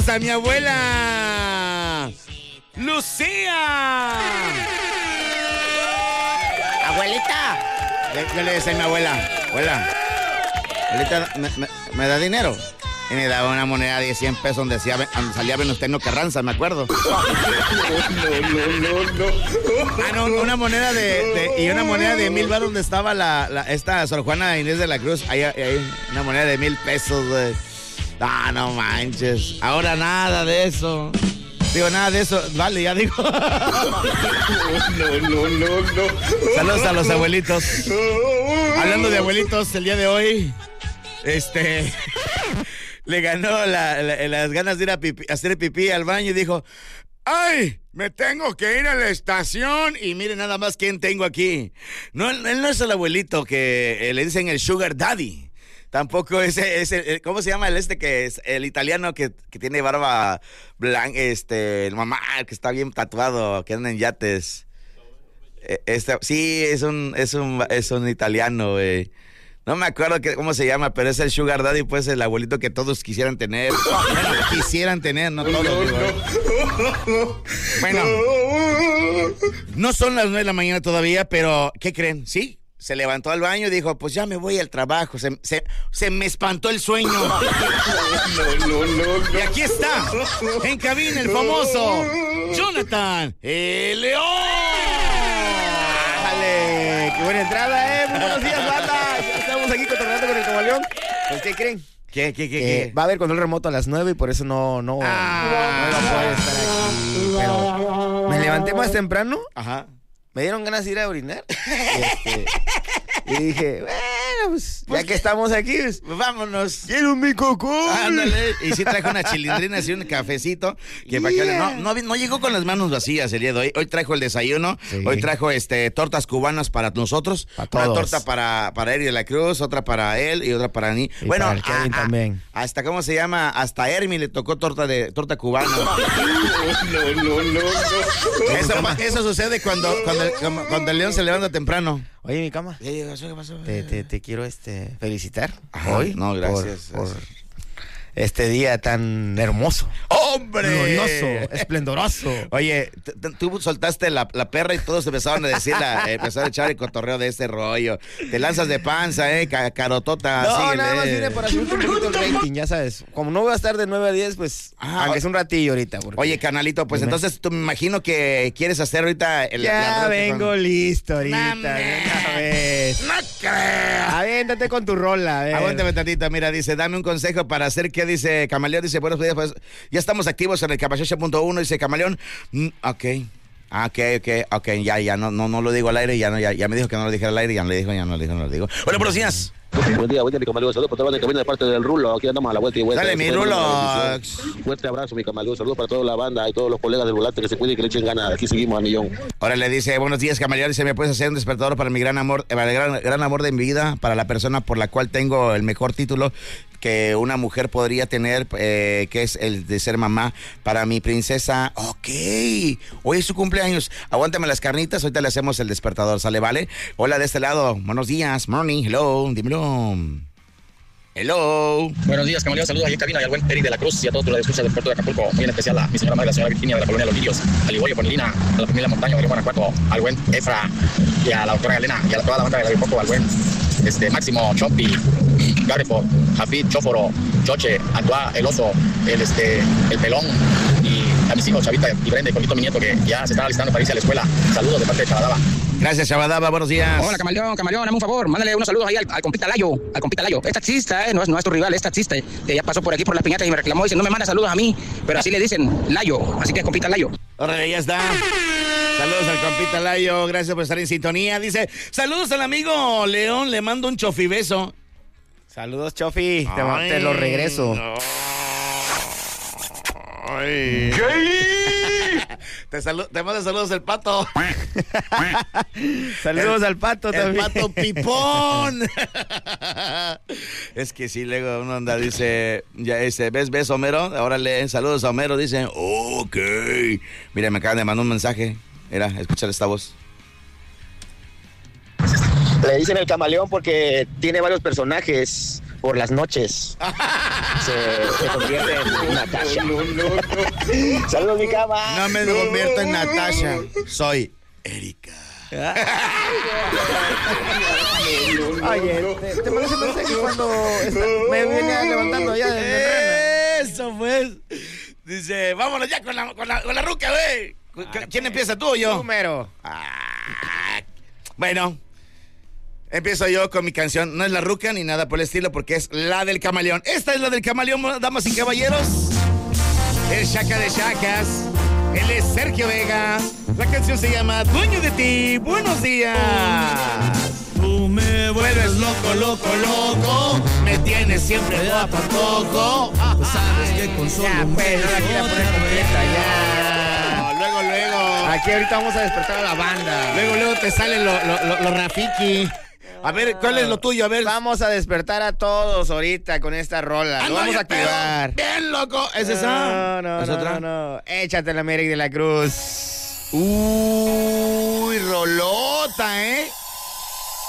A mi abuela Lucía. Abuelita. Yo le decía a mi abuela, abuelita, ¿me da dinero? Y me daba una moneda de 100 pesos donde salía Venustiano Carranza, me acuerdo. No. Una moneda y una moneda de 1,000 donde estaba esta Sor Juana Inés de la Cruz. Ahí, una moneda de 1,000 pesos, güey. No manches. Ahora nada de eso. Digo, nada de eso. Vale, ya digo. No. Saludos a los abuelitos. Hablando de abuelitos, el día de hoy, le ganó las ganas de ir a hacer pipí al baño y dijo, ¡ay! Me tengo que ir a la estación. Y miren nada más quién tengo aquí. No, él no es el abuelito que le dicen el Sugar Daddy. Tampoco es el, ¿cómo se llama que es el italiano que tiene barba blanca, el mamá, que está bien tatuado, que anda en yates? Sí, es un italiano, güey. No me acuerdo cómo se llama, pero es el Sugar Daddy, pues el abuelito que todos quisieran tener. No todos. Bueno, no son las 9 de la mañana todavía, pero ¿qué creen? ¿Sí? Se levantó al baño y dijo, pues ya me voy al trabajo. Se me espantó el sueño. No. Y aquí está, en cabina, el famoso Jonathan el León. ¡Dale! ¡Qué buena entrada, Muy buenos días, banda! Estamos aquí cotorreando con el Camaleón. Pues, ¿qué creen? ¿Qué? Va a haber control remoto a las 9 y por eso no puede estar aquí. Pero me levanté más temprano. Ajá. Me dieron ganas de ir a orinar. Y dije, bueno, pues ya que estamos aquí, pues vámonos. ¡Quiero mi cocó! Ándale. Y sí trajo una chilindrina, así un cafecito. Que no llegó con las manos vacías el día de hoy. Hoy trajo el desayuno. Sí. Hoy trajo tortas cubanas para nosotros. Una torta para Eri de la Cruz, otra para él y otra para mí. Y bueno, para el Kevin también. Hasta, ¿cómo se llama? Hasta Hermi le tocó torta cubana. No. Eso sucede cuando el león se levanta temprano. Oye, mi cama. ¿Qué pasó? Te quiero felicitar. Ajá, hoy. No, gracias. Por este día tan hermoso. ¡Hombre! Glorioso, esplendoroso. Oye, tú soltaste la perra y todos empezaron a decir, empezaron a echar el cotorreo de este rollo. Te lanzas de panza, carotota. No, síguele. Nada más viene para subir un poquito el rating, ya sabes. Como no voy a estar de 9 a 10, pues, aunque es un ratillo ahorita. Oye, carnalito, pues entonces tú me imagino que quieres hacer ahorita Ya vengo listo ahorita, de una vez. No creo. Aviéntate con tu rola, Aguántame tantito, mira, dice, dame un consejo para hacer que dice Camaleón, dice, buenos días, pues ya estamos activos en el Capachocha.1, dice Camaleón. Ok, ya no lo digo al aire, ya me dijo que no lo dijera al aire, ya no lo digo. Hola, buenos días. Buen día, mi Camaleón, saludos para toda la cabina de parte del Rulo, aquí andamos a la vuelta y vuelta. Dale, mi Rulo. Fuerte abrazo, mi Camaleón, saludos para toda la banda y todos los colegas del volante, que se cuiden y que le echen ganas, aquí seguimos a millón. Ahora le dice, buenos días, Camaleón, dice, ¿me puedes hacer un despertador para mi gran amor, para el gran amor de mi vida, para la persona por la cual tengo el mejor título que una mujer podría tener, que es el de ser mamá, para mi princesa? Ok, hoy es su cumpleaños, aguántame las carnitas, ahorita le hacemos el despertador, ¿sale, vale? Hola, de este lado, buenos días, morning, hello, dímelo. Hello. Buenos días, Camaleón. Saludos ahí en cabina y al buen Eri de la Cruz y a todos los escuchas del puerto de Acapulco. Muy en especial a mi señora madre, la señora Virginia de la colonia Los Lirios, al Liborio Ponilina, a la familia Montaño de Guanajuato, al buen Efra y a la doctora Galena y a toda la banda de la Bipoco, al buen Máximo, Chompi, Garrefo, Jafid, Chóforo, Choche, Antoa, El Oso, el Pelón y a mis hijos, Chavita y Brenda y Polito, mi nieto, que ya se están alistando para irse a la escuela. Saludos de parte de Chabadaba. Gracias, Chabadaba, buenos días. Hola, Camaleón, dame un favor, mándale unos saludos ahí al compita Layo, Es taxista, no es tu rival, es taxista, que ya pasó por aquí por las piñatas y me reclamó, dice, no me manda saludos a mí, pero así le dicen Layo, así que compita Layo. Órale, ya está. Saludos al compita Layo, gracias por estar en sintonía. Dice, saludos al amigo León, le mando un chofibeso. Saludos, Chofi, te lo regreso. Ay. Te mando saludos el Pato. Saludos al Pato también. El Pato Pipón. Es que sí, luego uno anda, dice, ya ¿ves Homero? Ahora leen saludos a Homero, dicen, ok. Mira, me acaban de mandar un mensaje. Mira, escuchar esta voz. Le dicen el Camaleón porque tiene varios personajes por las noches. se convierte en Natasha. Saludos, mi cama. No me convierto en Natasha. Soy Erika. Oye, te parece mensaje cuando me venía levantando ya de Eso, pues. Dice, vámonos ya con la ruca, güey. ¿Quién empieza, tú o yo? número. Bueno, empiezo yo con mi canción. No es la ruca ni nada por el estilo, porque es la del camaleón. Esta es la del camaleón, damas y caballeros. El Chaca de Chacas. Él es Sergio Vega. La canción se llama Dueño de ti. Buenos días. Tú me vuelves loco, loco, loco. Me tienes siempre guapo, toco. Pues sabes que con solo Ya, un pues, no la beso quiero poner te completa, Ah, luego. Aquí ahorita vamos a despertar a la banda. Luego te sale lo Rafiki. A ver, ¿cuál es lo tuyo? A ver. Vamos a despertar a todos ahorita con esta rola. Lo vamos a activar. Bien, loco. ¿Es esa? No. ¿Es otra? No. Échate la Merrick de la Cruz. Uy, rolota, ¿eh?